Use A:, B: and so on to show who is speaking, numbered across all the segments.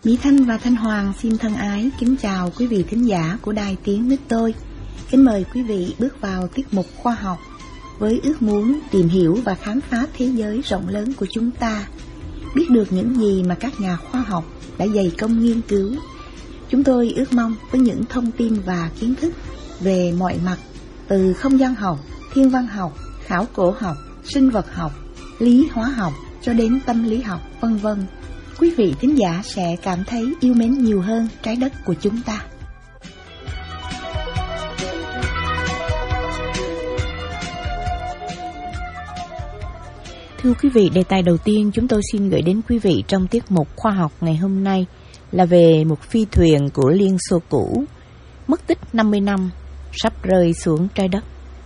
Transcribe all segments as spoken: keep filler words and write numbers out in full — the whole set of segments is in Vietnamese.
A: Mỹ Thanh và Thanh Hoàng xin thân ái kính chào quý vị thính giả của Đài Tiếng Nước Tôi. Kính mời quý vị bước vào tiết mục khoa học với ước muốn tìm hiểu và khám phá thế giới rộng lớn của chúng ta, biết được những gì mà các nhà khoa học đã dày công nghiên cứu. Chúng tôi ước mong với những thông tin và kiến thức về mọi mặt, từ không gian học, thiên văn học, khảo cổ học, sinh vật học, lý hóa học cho đến tâm lý học, vân vân, quý vị thính giả sẽ cảm thấy yêu mến nhiều hơn trái đất của chúng ta. Thưa quý vị, đề tài đầu tiên chúng tôi xin gửi đến quý vị trong tiết mục khoa học ngày hôm nay là về một phi thuyền của Liên Xô cũ, mất tích năm mươi năm, sắp rơi xuống trái đất.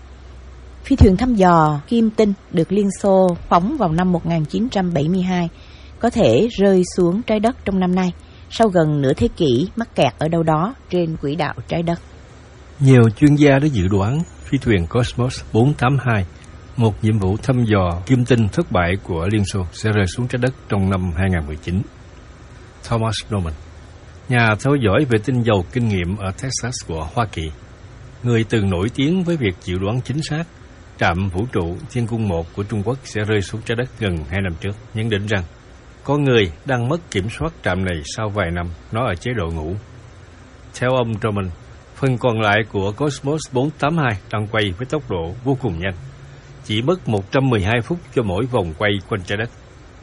A: Phi thuyền thăm dò Kim Tinh được Liên Xô phóng vào năm một nghìn chín trăm bảy mươi hai, có thể rơi xuống trái đất trong năm nay, sau gần nửa thế kỷ mắc kẹt ở đâu đó trên quỹ đạo trái đất.
B: Nhiều chuyên gia đã dự đoán phi thuyền Cosmos bốn tám hai, một nhiệm vụ thăm dò Kim Tinh thất bại của Liên Xô, sẽ rơi xuống trái đất trong năm hai không một chín. Thomas Norman, nhà theo dõi vệ tinh giàu kinh nghiệm ở Texas của Hoa Kỳ, người từng nổi tiếng với việc dự đoán chính xác trạm vũ trụ Thiên Cung một của Trung Quốc sẽ rơi xuống trái đất gần hai năm trước, nhận định rằng con người đang mất kiểm soát trạm này sau vài năm nó ở chế độ ngủ. Theo ông Norman, phần còn lại của Cosmos bốn tám hai đang quay với tốc độ vô cùng nhanh, chỉ mất một trăm mười hai phút cho mỗi vòng quay quanh trái đất.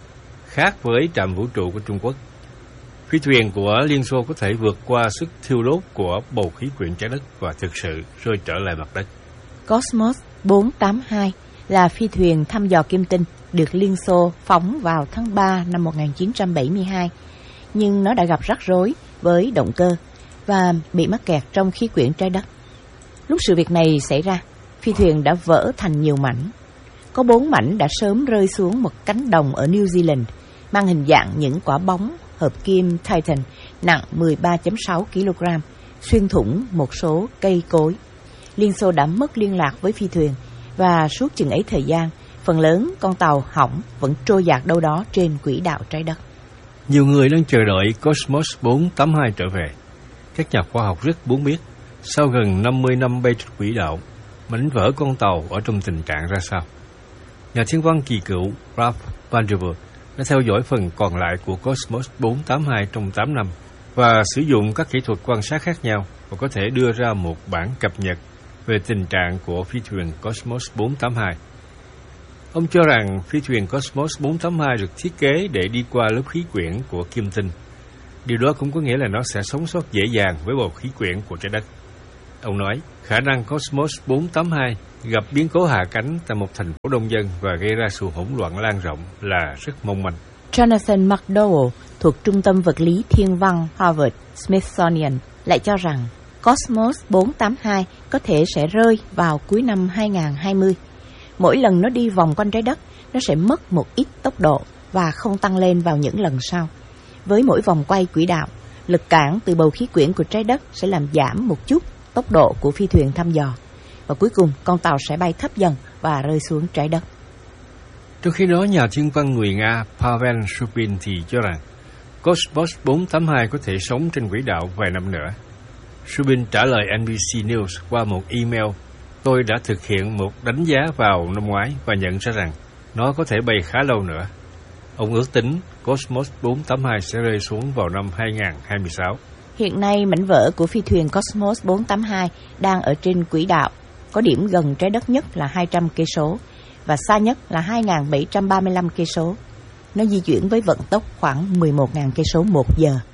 B: Khác với trạm vũ trụ của Trung Quốc, phi thuyền của Liên Xô có thể vượt qua sức thiêu đốt của bầu khí quyển trái đất và thực sự rơi trở lại mặt đất.
A: Cosmos bốn tám hai là phi thuyền thăm dò Kim Tinh được Liên Xô phóng vào tháng ba năm một nghìn chín trăm bảy mươi hai, nhưng nó đã gặp rắc rối với động cơ và bị mắc kẹt trong khí quyển trái đất. Lúc sự việc này xảy ra, phi thuyền đã vỡ thành nhiều mảnh. Có bốn mảnh đã sớm rơi xuống một cánh đồng ở New Zealand, mang hình dạng những quả bóng hợp kim Titan nặng mười ba phẩy sáu ki lô gam, xuyên thủng một số cây cối. Liên Xô đã mất liên lạc với phi thuyền và suốt chừng ấy thời gian, phần lớn con tàu hỏng vẫn trôi dạt đâu đó trên quỹ đạo trái đất.
B: Nhiều người đang chờ đợi Cosmos bốn tám hai trở về. Các nhà khoa học rất muốn biết, sau gần năm mươi năm bay trên quỹ đạo, mảnh vỡ con tàu ở trong tình trạng ra sao. Nhà thiên văn kỳ cựu Ralph Vanderbilt đã theo dõi phần còn lại của Cosmos bốn tám hai trong tám năm và sử dụng các kỹ thuật quan sát khác nhau và có thể đưa ra một bản cập nhật về tình trạng của phi thuyền Cosmos bốn tám hai. Ông cho rằng phi thuyền Cosmos bốn tám hai được thiết kế để đi qua lớp khí quyển của Kim Tinh. Điều đó cũng có nghĩa là nó sẽ sống sót dễ dàng với bầu khí quyển của trái đất. Ông nói, khả năng Cosmos bốn tám hai gặp biến cố hạ cánh tại một thành phố đông dân và gây ra sự hỗn loạn lan rộng là rất mong manh.
A: Jonathan McDowell thuộc Trung tâm Vật lý Thiên văn Harvard Smithsonian lại cho rằng Cosmos bốn tám hai có thể sẽ rơi vào cuối năm hai không hai không. Mỗi lần nó đi vòng quanh trái đất, nó sẽ mất một ít tốc độ và không tăng lên vào những lần sau. Với mỗi vòng quay quỹ đạo, lực cản từ bầu khí quyển của trái đất sẽ làm giảm một chút tốc độ của phi thuyền thăm dò. Và cuối cùng, con tàu sẽ bay thấp dần và rơi xuống trái đất.
B: Trong khi đó, nhà thiên văn người Nga Pavel Shubin thì cho rằng Cosmos bốn tám hai có thể sống trên quỹ đạo vài năm nữa. Shubin trả lời en bê xê News qua một email: tôi đã thực hiện một đánh giá vào năm ngoái và nhận ra rằng nó có thể bay khá lâu nữa. Ông ước tính Cosmos bốn tám hai sẽ rơi xuống vào năm hai không hai sáu.
A: Hiện nay, mảnh vỡ của phi thuyền Cosmos bốn tám hai đang ở trên quỹ đạo, có điểm gần trái đất nhất là hai trăm cây số và xa nhất là hai nghìn bảy trăm ba mươi lăm cây số. Nó di chuyển với vận tốc khoảng mười một nghìn cây số một giờ.